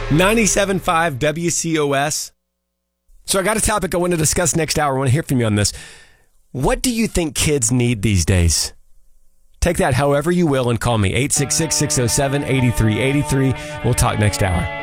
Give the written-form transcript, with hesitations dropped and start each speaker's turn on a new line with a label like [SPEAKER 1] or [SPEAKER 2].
[SPEAKER 1] 97.5 WCOS. So I got a topic I want to discuss next hour. I want to hear from you on this. What do you think kids need these days? Take that however you will and call me, 866-607-8383. We'll talk next hour.